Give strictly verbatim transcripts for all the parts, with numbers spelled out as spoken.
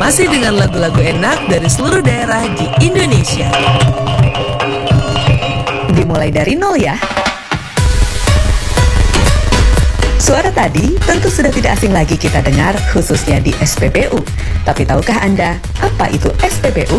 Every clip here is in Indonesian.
Masih dengan lagu-lagu enak dari seluruh daerah di Indonesia. Dimulai dari nol ya. Suara tadi tentu sudah tidak asing lagi kita dengar, khususnya di S P B U. Tapi tahukah Anda apa itu S P B U?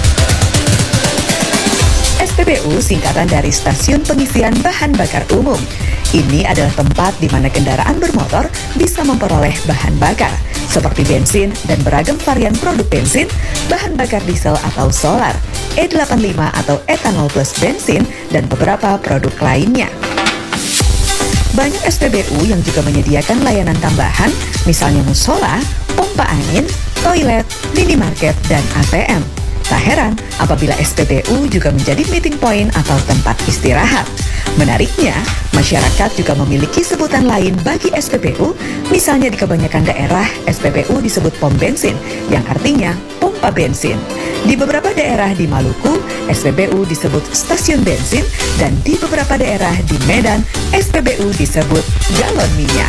S P B U singkatan dari Stasiun Pengisian Bahan Bakar Umum. Ini adalah tempat di mana kendaraan bermotor bisa memperoleh bahan bakar, seperti bensin dan beragam varian produk bensin, bahan bakar diesel atau solar, E delapan puluh lima atau etanol plus bensin, dan beberapa produk lainnya. Banyak S P B U yang juga menyediakan layanan tambahan, misalnya musola, pompa angin, toilet, minimarket, dan A T M. Tak heran apabila S P B U juga menjadi meeting point atau tempat istirahat. Menariknya, masyarakat juga memiliki sebutan lain bagi S P B U, misalnya di kebanyakan daerah S P B U disebut pom bensin, yang artinya pompa bensin. Di beberapa daerah di Maluku, S P B U disebut stasiun bensin, dan di beberapa daerah di Medan, S P B U disebut galon minyak.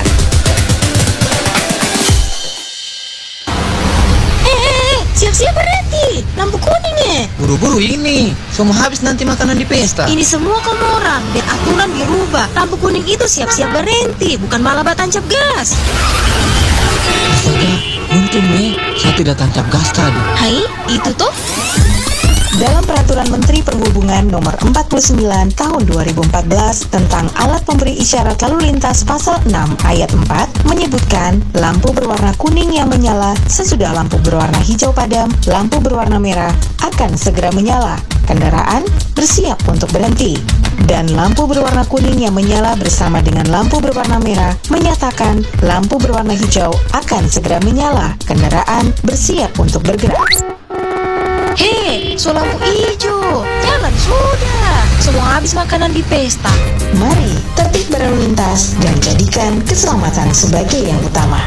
Siap-siap berhenti, lampu kuning ya. Buru-buru ini, semua habis nanti makanan di pesta. Ini semua kamu orang, biar aturan dirubah. Lampu kuning itu siap-siap berhenti, bukan malah tancap gas. Astaga, untung nih, saya tidak tancap gas tadi. Hai, itu tuh. Dalam Peraturan Menteri Perhubungan Nomor empat puluh sembilan Tahun dua ribu empat belas tentang alat pemberi isyarat lalu lintas pasal enam ayat empat menyebutkan lampu berwarna kuning yang menyala sesudah lampu berwarna hijau padam, lampu berwarna merah akan segera menyala. Kendaraan bersiap untuk berhenti. Dan lampu berwarna kuning yang menyala bersama dengan lampu berwarna merah menyatakan lampu berwarna hijau akan segera menyala. Kendaraan bersiap untuk bergerak. Hei, so lampu hijau, jalan sudah. Semua habis makanan di pesta. Mari tertib berlalu lintas dan jadikan keselamatan sebagai yang utama.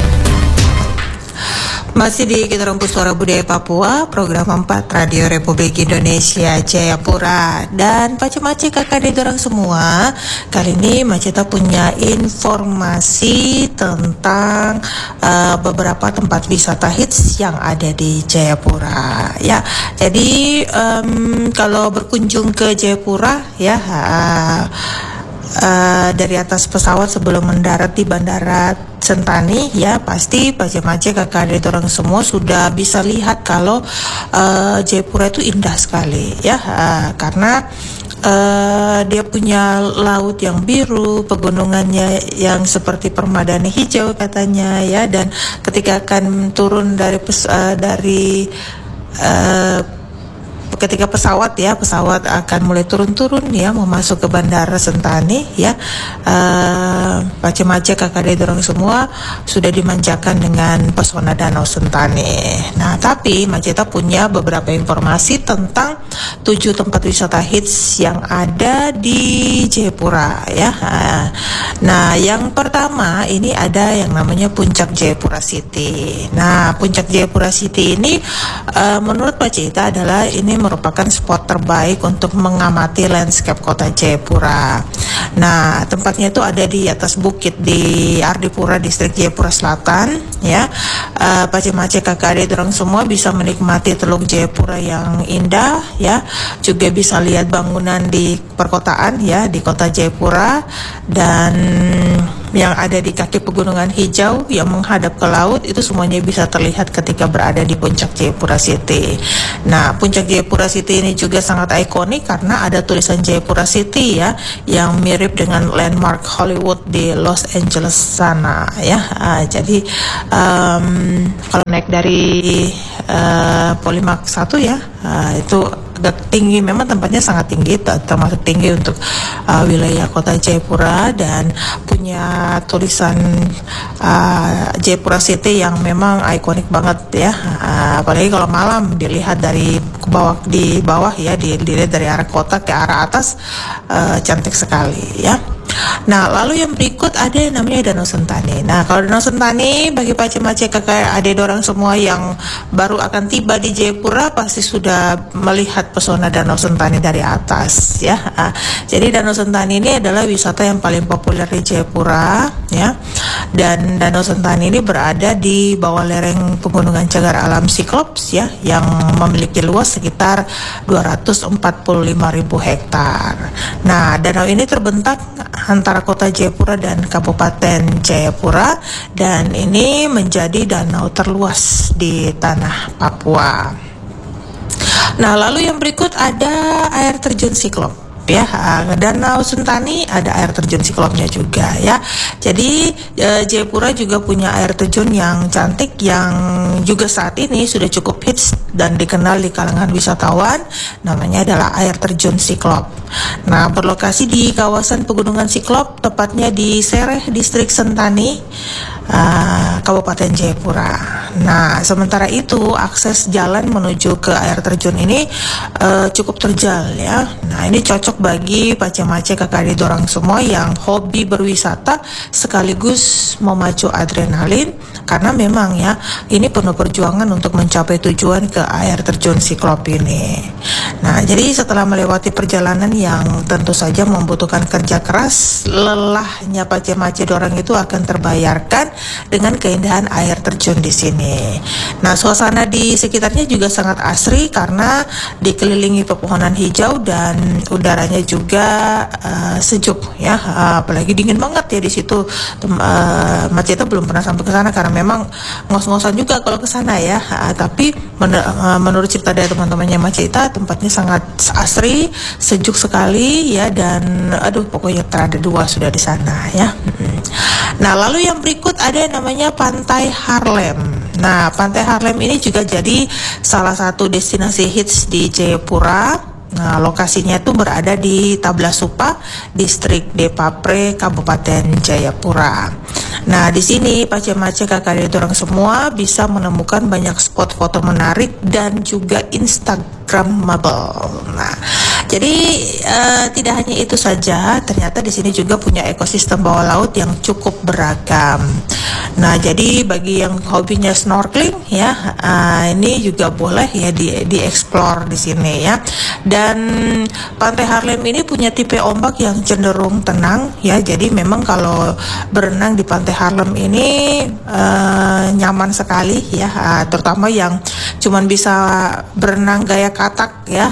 Masih di Kita Rumput Suara Budaya Papua, program empat Radio Republik Indonesia Jayapura. Dan Pace-Mace kakak di dorang semua, kali ini Maceta punya informasi tentang uh, beberapa tempat wisata hits yang ada di Jayapura. Ya, jadi um, kalau berkunjung ke Jayapura, ya uh, uh, dari atas pesawat sebelum mendarat di Bandara Sentani, ya pasti Pace-Mace kakak adik orang semua sudah bisa lihat kalau uh, Jayapura itu indah sekali, ya uh, karena uh, dia punya laut yang biru, pegunungannya yang seperti permadani hijau katanya, ya, dan ketika akan turun dari pes, uh, dari uh, ketika pesawat ya pesawat akan mulai turun-turun ya mau masuk ke Bandara Sentani, ya uh, Pace-Mace kakak adik dorong semua sudah dimanjakan dengan pesona Danau Sentani. Nah, tapi Maceta punya beberapa informasi tentang tujuh tempat wisata hits yang ada di Jayapura, ya. Nah, yang pertama ini ada yang namanya Puncak Jayapura City. Nah, Puncak Jayapura City ini uh, menurut Maceta adalah ini merupakan spot terbaik untuk mengamati landscape kota Jayapura. Nah, tempatnya itu ada di atas bukit di Ardipura, distrik Jayapura Selatan, ya. Uh, Pace-Mace kakak adik orang semua bisa menikmati Teluk Jayapura yang indah, ya. Juga bisa lihat bangunan di perkotaan, ya, di kota Jayapura, dan yang ada di kaki pegunungan hijau yang menghadap ke laut, itu semuanya bisa terlihat ketika berada di Puncak Jayapura City. Nah, Puncak Jayapura City ini juga sangat ikonik karena ada tulisan Jayapura City, ya, yang mirip dengan landmark Hollywood di Los Angeles sana, ya. Uh, jadi um, kalau naik dari uh, Polimark satu, ya, uh, itu agak tinggi, memang tempatnya sangat tinggi, termasuk tinggi untuk uh, wilayah kota Jayapura, dan punya tulisan uh, Jayapura City yang memang ikonik banget, ya. Uh, apalagi kalau malam dilihat dari ke bawah, di bawah, ya, dilihat dari arah kota ke arah atas, uh, cantik sekali, ya. Nah, lalu yang berikut ada yang namanya Danau Sentani. Nah, kalau Danau Sentani bagi pace-mace kakak adik dorang semua yang baru akan tiba di Jayapura pasti sudah melihat pesona Danau Sentani dari atas ya. Nah, jadi Danau Sentani ini adalah wisata yang paling populer di Jayapura ya. Dan Danau Sentani ini berada di bawah lereng Pegunungan Cagar Alam Cyclops ya, yang memiliki luas sekitar dua ratus empat puluh lima ribu hektar. Nah, danau ini terbentak antara kota Jayapura dan Kabupaten Jayapura, dan ini menjadi danau terluas di tanah Papua. Nah, lalu yang berikut ada air terjun Siklop ya. Danau Sentani ada air terjun Siklopnya juga ya. Jadi e, Jayapura juga punya air terjun yang cantik yang juga saat ini sudah cukup hits dan dikenal di kalangan wisatawan. Namanya adalah air terjun Siklop. Nah, berlokasi di kawasan Pegunungan Siklop, tepatnya di Sereh, Distrik Sentani, uh, Kabupaten Jayapura. Nah, sementara itu akses jalan menuju ke air terjun ini uh, cukup terjal ya. Nah, ini cocok bagi pace-mace kakak adik dorang semua yang hobi berwisata sekaligus memacu adrenalin, karena memang ya ini penuh perjuangan untuk mencapai tujuan ke air terjun Siklop ini. Nah, jadi setelah melewati perjalanan yang tentu saja membutuhkan kerja keras, lelahnya pace-mace dorang itu akan terbayarkan dengan keindahan air terjun di sini. Nah, suasana di sekitarnya juga sangat asri karena dikelilingi pepohonan hijau dan udaranya juga uh, sejuk ya, uh, apalagi dingin banget ya di situ. Uh, Maceta belum pernah sampai ke sana karena memang ngos-ngosan juga kalau ke sana ya. Uh, tapi men uh, menurut cerita dari teman-temannya Maceta, tempatnya sangat asri, sejuk sekali ya, dan aduh pokoknya terada dua sudah di sana ya. Nah, lalu yang berikut ada yang namanya Pantai Harlem. Nah, Pantai Harlem ini juga jadi salah satu destinasi hits di Jayapura. Nah, lokasinya itu berada di Tablasupa, Distrik Depapre, Kabupaten Jayapura. Nah, di sini pace-mace kakak adik orang semua bisa menemukan banyak spot foto menarik dan juga instagramable. Nah, jadi uh, tidak hanya itu saja, ternyata di sini juga punya ekosistem bawah laut yang cukup beragam. Nah, jadi bagi yang hobinya snorkeling ya, uh, ini juga boleh ya di dieksplor di sini ya. Dan Pantai Harlem ini punya tipe ombak yang cenderung tenang ya. Jadi memang kalau berenang di Pantai Harlem ini uh, nyaman sekali ya, uh, terutama yang cuman bisa berenang gaya katak ya.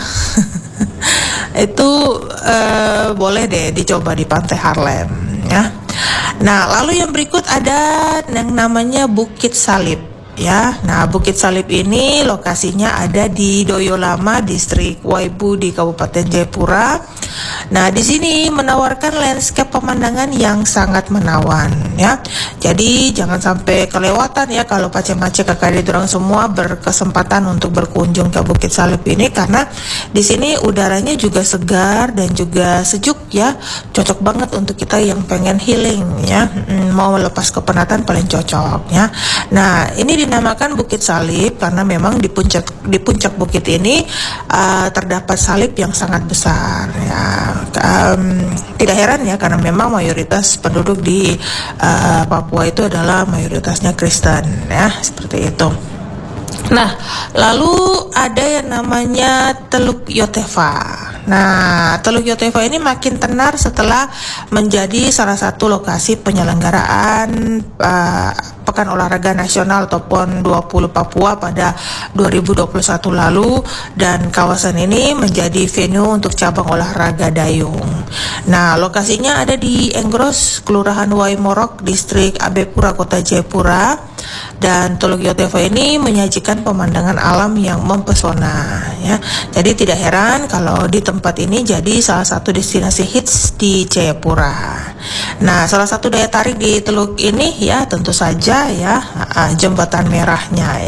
Itu uh, boleh deh dicoba di Pantai Harlem ya. Nah, lalu yang berikut ada yang namanya Bukit Salib ya. Nah, Bukit Salib ini lokasinya ada di Doyolama, Distrik Waibu di Kabupaten Jayapura. Nah, di sini menawarkan landscape pemandangan yang sangat menawan ya. Jadi jangan sampai kelewatan ya kalau pace-mace kakak adik orang semua berkesempatan untuk berkunjung ke Bukit Salib ini, karena di sini udaranya juga segar dan juga sejuk ya. Cocok banget untuk kita yang pengen healing ya. Hmm, mau melepas kepenatan paling cocok ya. Nah, ini dinamakan Bukit Salib karena memang di puncak di puncak bukit ini uh, terdapat salib yang sangat besar ya. Um, tidak heran ya karena memang mayoritas penduduk di uh, Papua itu adalah mayoritasnya Kristen ya, seperti itu. Nah, lalu ada yang namanya Teluk Yotefa. Nah, Teluk Yotefa ini makin tenar setelah menjadi salah satu lokasi penyelenggaraan uh, Pekan Olahraga Nasional atau PON dua puluh Papua pada dua ribu dua puluh satu lalu, dan kawasan ini menjadi venue untuk cabang olahraga dayung. Nah, lokasinya ada di Enggros, Kelurahan Waimorok, Distrik Abepura, Kota Jayapura. Dan Teluk Yotefa ini menyajikan pemandangan alam yang mempesona ya. Jadi tidak heran kalau di tempat ini jadi salah satu destinasi hits di Jayapura. Nah, salah satu daya tarik di teluk ini ya tentu saja ya jembatan merahnya